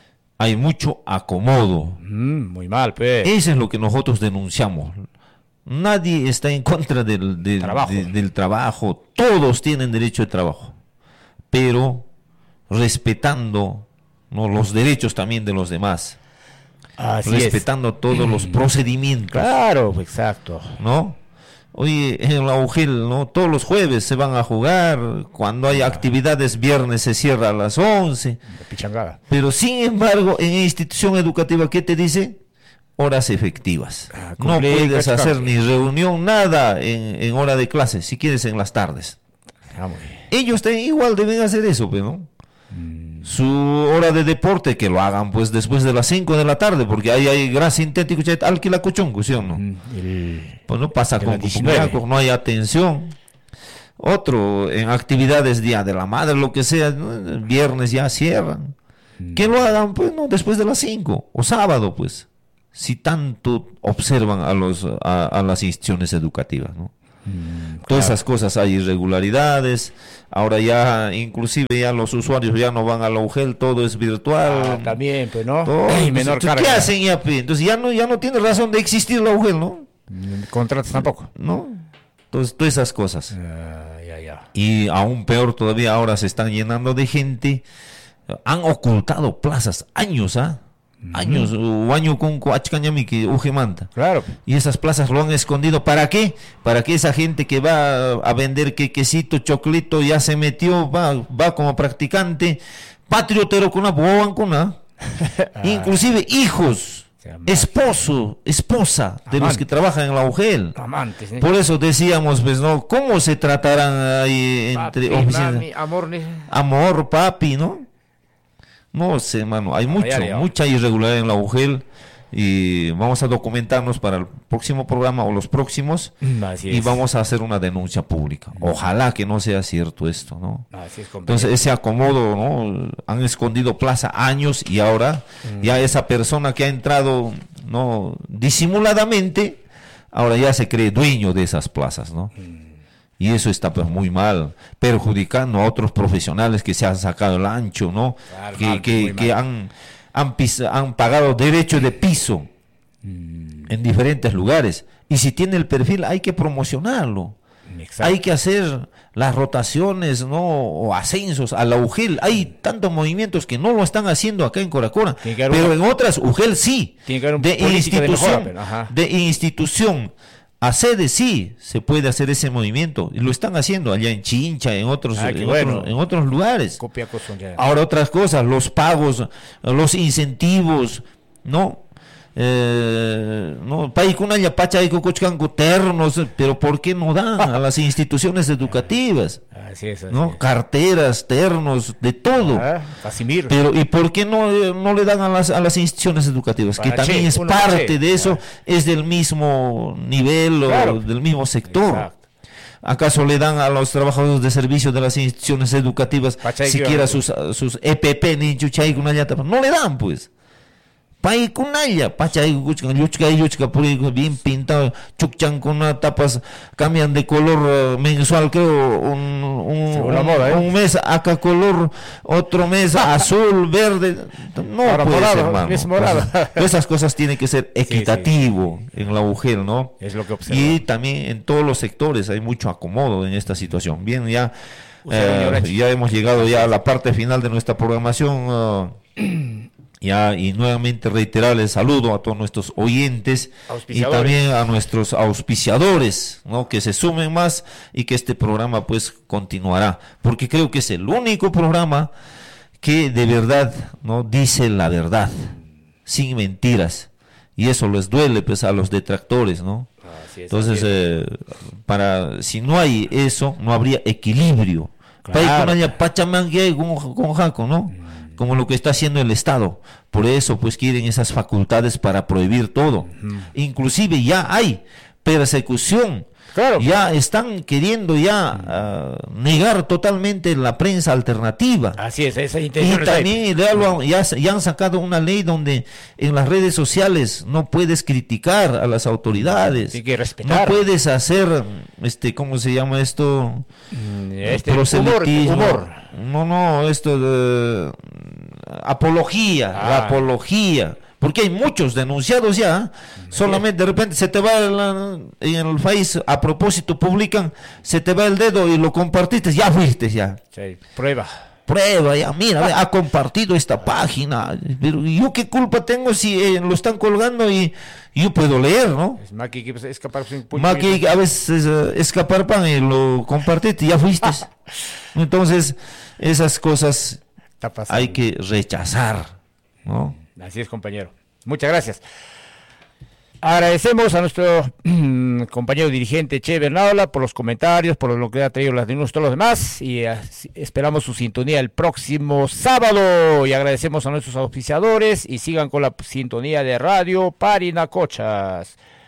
hay mucho acomodo. Muy mal, pues. Eso es lo que nosotros denunciamos. Nadie está en contra del trabajo. Todos tienen derecho de trabajo, pero respetando, ¿no?, los derechos también de los demás. Respetando todos los procedimientos. Claro, exacto. ¿No? Oye, en la UGEL, ¿no?, todos los jueves se van a jugar. Cuando hay actividades, viernes se cierra a las 11. Pichangada. Pero sin embargo, en institución educativa, ¿qué te dice? Horas efectivas. No puedes hacer ni reunión, nada en hora de clase, si quieres en las tardes. Ellos igual deben hacer eso, ¿no? Su hora de deporte, que lo hagan pues después de las 5 de la tarde, porque ahí hay gas sintético, alquila cochongo, ¿sí o no? Pues no pasa con no hay atención. Otro, en actividades Día de la Madre, lo que sea, ¿no?, viernes ya cierran. Que lo hagan pues no después de las 5 o sábado, pues, si tanto observan a las instituciones educativas, ¿no? Todas esas cosas, hay irregularidades. Ahora ya, inclusive ya los usuarios ya no van a la UGEL, todo es virtual. También, pues, ¿no? Y menor carga. ¿Qué hacen ya? Entonces ya no tiene razón de existir la UGEL, ¿no? Contratos tampoco. ¿No? Entonces, todas esas cosas. Y aún peor todavía, ahora se están llenando de gente. Han ocultado plazas años, años, o año con Coachcañami que Ujemanta. Claro. Y esas plazas lo han escondido. ¿Para qué? Para que esa gente que va a vender quesito, choclito, ya se metió, va como practicante, patriotero con una inclusive hijos, esposo, esposa de los que trabajan en la UGEL. Amantes, ¿eh? Por eso decíamos, pues, ¿no? ¿Cómo se tratarán ahí entre oficinas? Amor, papi, ¿no? No sé, hermano, hay mucha irregularidad en la UGEL y vamos a documentarnos para el próximo programa o los próximos y vamos a hacer una denuncia pública. Ojalá que no sea cierto esto, ¿no? Entonces ese acomodo, ¿no? Han escondido plaza años y ahora ya esa persona que ha entrado, ¿no?, disimuladamente, ahora ya se cree dueño de esas plazas, ¿no? Y eso está pues muy mal, perjudicando a otros profesionales que se han sacado el ancho, ¿no? Claro, que han pagado derecho de piso en diferentes lugares. Y si tiene el perfil, hay que promocionarlo. Exacto. Hay que hacer las rotaciones, ¿no?, o ascensos a la UGEL. Hay tantos movimientos que no lo están haciendo acá en Coracora, pero en otras UGEL sí. De institución a sede sí se puede hacer ese movimiento y lo están haciendo allá en Chincha, en otros lugares. Ahora otras cosas, los pagos, los incentivos, ¿no? No, ternos, pero ¿por qué no dan a las instituciones educativas? Así es. ¿No? Carteras, ternos, de todo. Pero ¿y por qué no le dan a las instituciones educativas? Que también es parte de eso, es del mismo nivel o del mismo sector. Exacto. ¿Acaso le dan a los trabajadores de servicio de las instituciones educativas siquiera sus EPP ni chuchay? No le dan, pues. Paikunaya, pachay, yuchka, bien pintado, chuchan con una tapas, cambian de color mensual, creo, un mes acá color, otro mes azul, verde, no ahora puede morado, ser, hermano. Es morado. Esas cosas tienen que ser equitativo en la UGEL, ¿no? Es lo que observo. Y también en todos los sectores hay mucho acomodo en esta situación. Bien, ya hemos llegado ya a la parte final de nuestra programación. Y nuevamente reiterar el saludo a todos nuestros oyentes y también a nuestros auspiciadores, ¿no?, que se sumen más y que este programa pues continuará, porque creo que es el único programa que de verdad, ¿no?, dice la verdad, sin mentiras, y eso les duele pues a los detractores, ¿no? Entonces, si no hay eso, no habría equilibrio. Claro. ¿No? Como lo que está haciendo el Estado. Por eso pues quieren esas facultades para prohibir todo. Inclusive ya hay persecución. Claro. Ya están queriendo negar totalmente la prensa alternativa. Así es, esa intención. Y también ya han sacado una ley donde en las redes sociales no puedes criticar a las autoridades. Hay que respetar. No puedes hacer, ¿cómo se llama esto? Proselitismo. Humor. No, esto de apología, la apología. Porque hay muchos denunciados ya, solamente de repente se te va en el país, a propósito publican, se te va el dedo y lo compartiste, ya fuiste ya. Sí, prueba, ya, mira, ha compartido esta página, pero yo qué culpa tengo si lo están colgando y yo puedo leer, ¿no? Es más que escapar sin Más que a veces escapar pan y lo compartiste, ya fuiste. Entonces, esas cosas hay que rechazar, ¿no? Así es, compañero. Muchas gracias. Agradecemos a nuestro compañero dirigente Che Bernaola por los comentarios, por lo que ha traído las denuncias, todos los demás, y esperamos su sintonía el próximo sábado. Y agradecemos a nuestros auspiciadores y sigan con la sintonía de Radio Parinacochas.